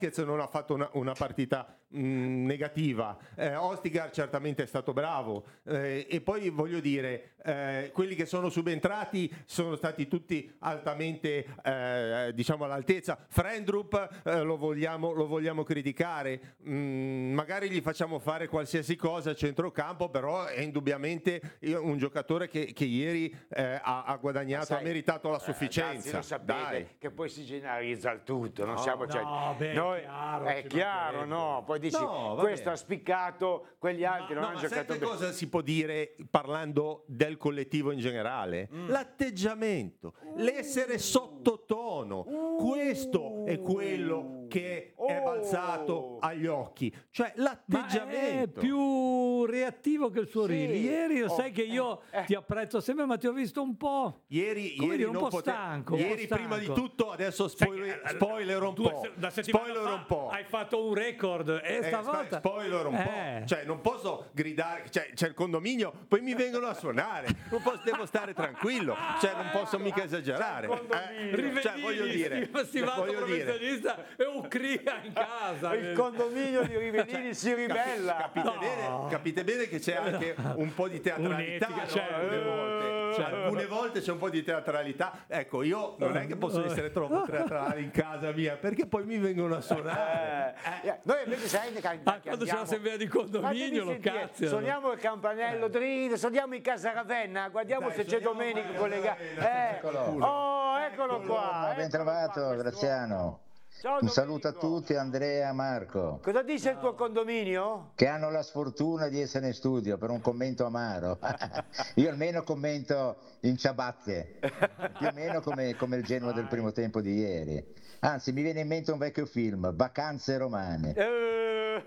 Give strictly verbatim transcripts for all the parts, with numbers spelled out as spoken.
non ha fatto una, una partita mh, negativa, eh, Ostigar certamente è stato bravo, eh, e poi voglio dire, eh, quelli che sono subentrati sono stati tutti altamente eh, diciamo all'altezza. Frendrup eh, lo, vogliamo, lo vogliamo criticare, mh, magari gli facciamo fare qualsiasi cosa a centrocampo, però è indubbiamente un giocatore che, che ieri eh, ha, ha guadagnato, sai, ha meritato la sufficienza. Ragazzi, lo sapete, dai, che poi si generalizza il tutto, non no, siamo, cioè, no, beh, noi, chiaro, è chiaro, no? Poi dici, no, questo ha spiccato, quegli altri no, non no, hanno ma giocato sai che bene. cosa si può dire parlando del collettivo in generale? Mm. L'atteggiamento, uh. l'essere sottotono, uh. questo è quello che oh. è balzato agli occhi, cioè l'atteggiamento. Ma è più reattivo che il suo sì. reel. Ieri, oh. sai che io eh. ti apprezzo sempre, ma ti ho visto un po'. Ieri, ieri dire, un non po' pote... stanco. Ieri, un po' prima stanco. di tutto, adesso spoiler, spoiler un po'. Da settimana spoiler fa un po'. hai fatto un record e Eh, stavolta. Spoiler un eh. po'. Cioè, non posso gridare, cioè, c'è il condominio, poi mi vengono a suonare. Non posso, devo stare tranquillo, cioè, non posso mica esagerare. Eh, cioè, voglio dire, stimato voglio professionista dire. e un cria in casa. Il condominio di Rivellini Cioè, si ribella. Capi, capite, No. bene, capite bene che c'è anche un po' di teatralità, Un'etica, no? cioè, alcune volte. cioè, alcune volte c'è un po' di teatralità. Ecco, io non è che posso essere troppo teatrale in casa mia, perché poi mi vengono a suonare. Eh, eh. Noi invece sai che, ah, quando c'è l'assemblea di condominio lo cazzo. Suoniamo il campanello, drin, suoniamo in casa Ravenna, guardiamo Dai, se c'è Domenico collegato. Eh. Oh, eccolo qua. Ben trovato, Graziano. Ciao, un saluto a Domenico. tutti, Andrea, Marco. Cosa dice il tuo condominio? Che hanno la sfortuna di essere in studio per un commento amaro. Io almeno commento in ciabatte, più o meno come, come il Genoa del primo tempo di ieri. Anzi, mi viene in mente un vecchio film, Vacanze romane. Eh.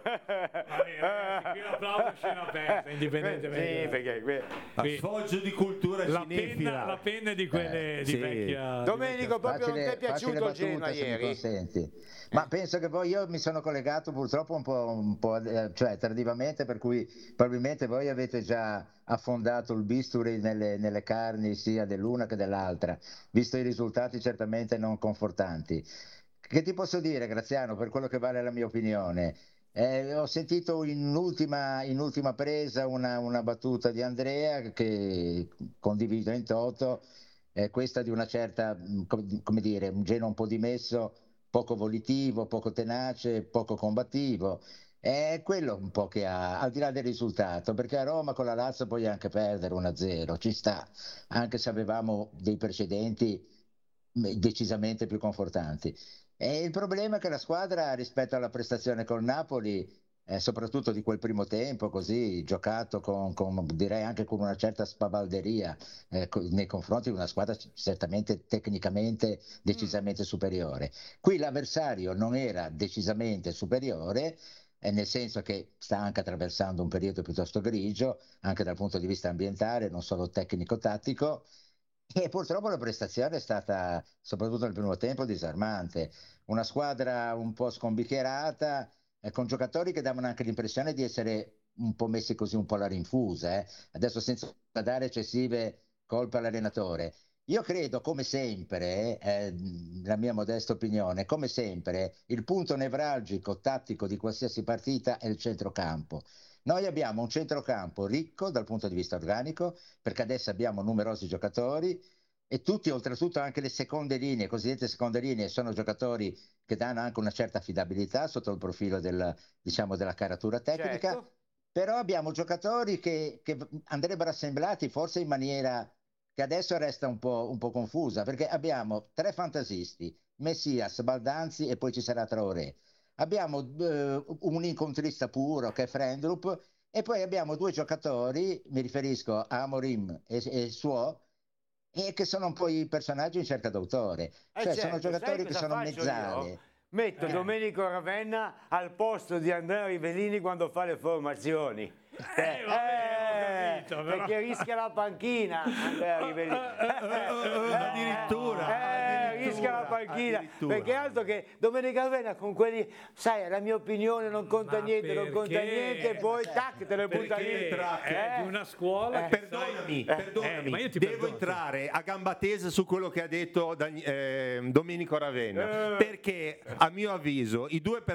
Ragazzi, qui l'applauso è scena aperta, indipendentemente. Sì, perché A sfoggio di cultura la cinefila. penna, la penna è di quelle Eh, di sì. vecchia. Domenico, proprio Facile, non ti è piaciuto il facile Genoa battuta, se mi ieri? consenti. Ma penso che poi io mi sono collegato purtroppo un po', un po' eh, cioè tardivamente, per cui probabilmente voi avete già affondato il bisturi nelle, nelle carni sia dell'una che dell'altra, visto i risultati certamente non confortanti. Che ti posso dire, Graziano, per quello che vale la mia opinione? Eh, ho sentito in ultima, in ultima presa una, una battuta di Andrea che condivido in toto, eh, questa di una certa, come, come dire, un Genoa un po' dimesso, poco volitivo, poco tenace, poco combattivo. È quello un po' che ha, al di là del risultato, perché a Roma con la Lazio puoi anche perdere uno a zero, ci sta, anche se avevamo dei precedenti decisamente più confortanti. E il problema è che la squadra rispetto alla prestazione col Napoli, eh, soprattutto di quel primo tempo, così giocato con, con direi anche con una certa spavalderia eh, co- nei confronti di una squadra certamente tecnicamente decisamente mm. superiore. Qui l'avversario non era decisamente superiore, eh, nel senso che sta anche attraversando un periodo piuttosto grigio, anche dal punto di vista ambientale, non solo tecnico-tattico. E purtroppo la prestazione è stata, soprattutto nel primo tempo, disarmante. Una squadra un po' scombiccherata, eh, con giocatori che davano anche l'impressione di essere un po' messi così un po' alla rinfusa. Eh. Adesso senza dare eccessive colpe all'allenatore. Io credo, come sempre, eh, la mia modesta opinione, come sempre, il punto nevralgico tattico di qualsiasi partita è il centrocampo. Noi abbiamo un centrocampo ricco dal punto di vista organico, perché adesso abbiamo numerosi giocatori e tutti, oltretutto anche le seconde linee, cosiddette seconde linee, sono giocatori che danno anche una certa affidabilità sotto il profilo del, diciamo, della caratura tecnica, certo. Però abbiamo giocatori che, che andrebbero assemblati forse in maniera che adesso resta un po', un po' confusa, perché abbiamo tre fantasisti, Messias, Baldanzi e poi ci sarà Traoré. Abbiamo eh, un incontrista puro che è Frendrup e poi abbiamo due giocatori, mi riferisco a Amorim e, e Suo, e che sono un po' i personaggi in cerca d'autore. Eh cioè certo, sono giocatori che sono mezzali. Io? Metto eh. Domenico Ravenna al posto di Andrea Rivellini quando fa le formazioni. Eh, eh, vabbè, eh, capito, perché rischia la panchina Andrea Rivellini. addirittura, eh, addirittura. fischia la panchina, addirittura. perché altro che Domenico Ravenna con quelli, sai, la mia opinione non conta Ma niente, non conta perché? niente, e poi tac, te le butta Perché lì. entra- È Eh? di una scuola che Perdonami, sai- perdonami, Eh, ma io ti devo perdono, entrare a gamba tesa su quello che ha detto Dan- eh, Domenico Ravenna, Eh. perché a mio avviso i due